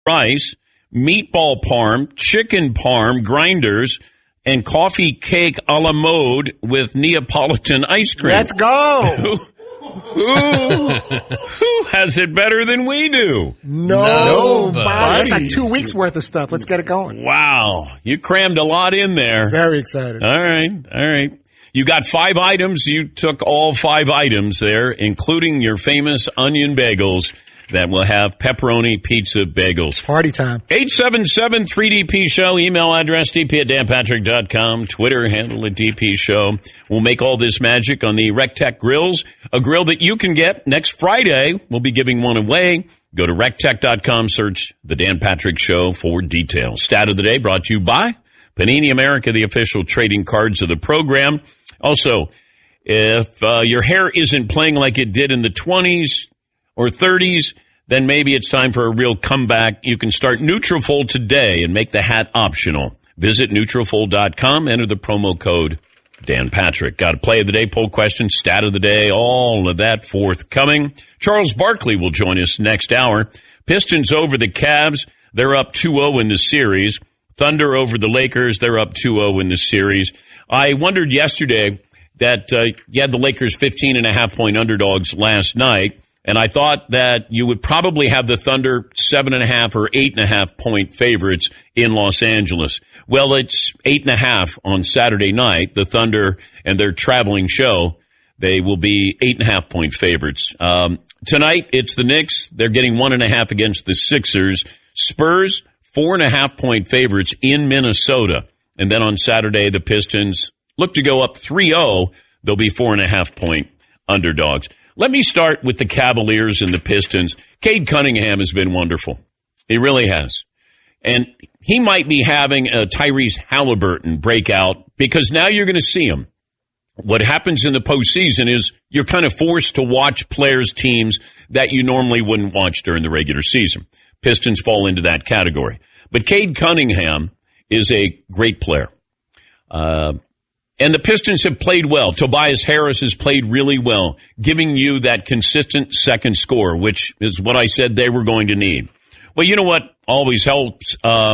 rice, meatball parm, chicken parm, grinders, and coffee cake a la mode with Neapolitan ice cream. Let's go. Who has it better than we do? Nobody. That's like 2 weeks worth of stuff. Let's get it going. Wow. You crammed a lot in there. Very excited. All right. You got 5 items. You took all 5 items there, including your famous onion bagels that will have pepperoni pizza bagels. Party time. 877-3DP-SHOW. Email address dp@danpatrick.com. Twitter handle at DP Show. We'll make all this magic on the RecTech grills. A grill that you can get next Friday. We'll be giving one away. Go to rectech.com. Search The Dan Patrick Show for details. Stat of the day brought to you by Panini America, the official trading cards of the program. Also, if your hair isn't playing like it did in the 20s or 30s, then maybe it's time for a real comeback. You can start Nutrafol today and make the hat optional. Visit Nutrafol.com, enter the promo code Dan Patrick. Got a play of the day, poll question, stat of the day, all of that forthcoming. Charles Barkley will join us next hour. Pistons over the Cavs. They're up 2-0 in the series. Thunder over the Lakers. They're up 2-0 in the series. I wondered yesterday that you had the Lakers 15.5-point underdogs last night. And I thought that you would probably have the Thunder 7.5 or 8.5 point favorites in Los Angeles. Well, it's 8.5 on Saturday night. The Thunder and their traveling show, they will be 8.5 point favorites. Tonight, it's the Knicks. They're getting 1.5 against the Sixers. Spurs, 4.5 point favorites in Minnesota. And then on Saturday, the Pistons look to go up 3-0. They'll be 4.5 point underdogs. Let me start with the Cavaliers and the Pistons. Cade Cunningham has been wonderful. He really has. And he might be having a Tyrese Halliburton breakout because now you're going to see him. What happens in the postseason is you're kind of forced to watch players' teams that you normally wouldn't watch during the regular season. Pistons fall into that category. But Cade Cunningham is a great player. And the Pistons have played well. Tobias Harris has played really well, giving you that consistent second score, which is what I said they were going to need. Well, you know what always helps?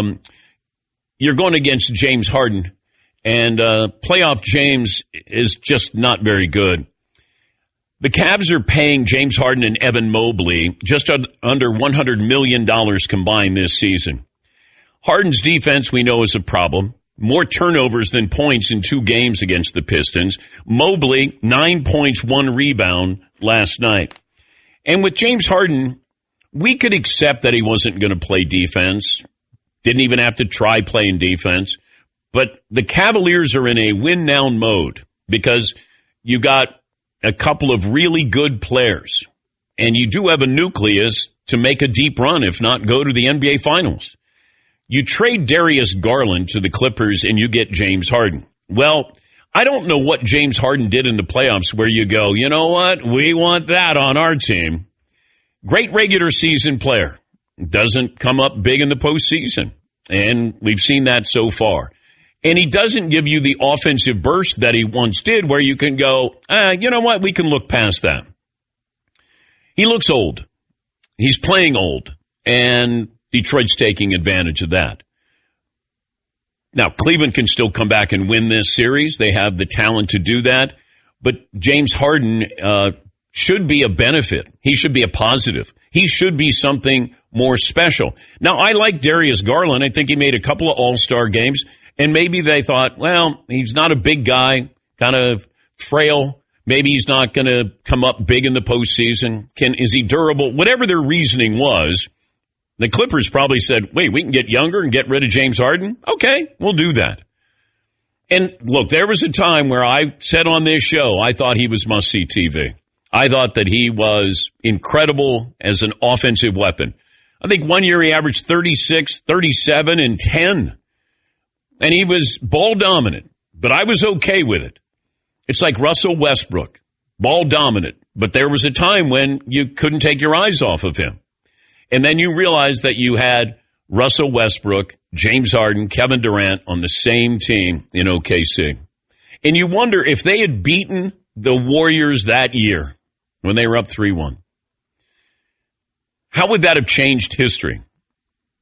You're going against James Harden, and playoff James is just not very good. The Cavs are paying James Harden and Evan Mobley just under $100 million combined this season. Harden's defense, we know, is a problem. More turnovers than points in 2 games against the Pistons. Mobley, 9 points, 1 rebound last night. And with James Harden, we could accept that he wasn't going to play defense. Didn't even have to try playing defense. But the Cavaliers are in a win-now mode because you got a couple of really good players. And you do have a nucleus to make a deep run, if not go to the NBA Finals. You trade Darius Garland to the Clippers and you get James Harden. Well, I don't know what James Harden did in the playoffs where you go, you know what? We want that on our team. Great regular season player. Doesn't come up big in the postseason. And we've seen that so far. And he doesn't give you the offensive burst that he once did where you can go, you know what? We can look past that. He looks old. He's playing old. And Detroit's taking advantage of that. Now, Cleveland can still come back and win this series. They have the talent to do that. But James Harden should be a benefit. He should be a positive. He should be something more special. Now, I like Darius Garland. I think he made a couple of all-star games. And maybe they thought, well, he's not a big guy, kind of frail. Maybe he's not going to come up big in the postseason. Is he durable? Whatever their reasoning was, the Clippers probably said, wait, we can get younger and get rid of James Harden? Okay, we'll do that. And look, there was a time where I said on this show, I thought he was must-see TV. I thought that he was incredible as an offensive weapon. I think one year he averaged 36, 37, and 10. And he was ball dominant, but I was okay with it. It's like Russell Westbrook, ball dominant, but there was a time when you couldn't take your eyes off of him. And then you realized that you had Russell Westbrook, James Harden, Kevin Durant on the same team in OKC. And you wonder if they had beaten the Warriors that year when they were up 3-1. How would that have changed history?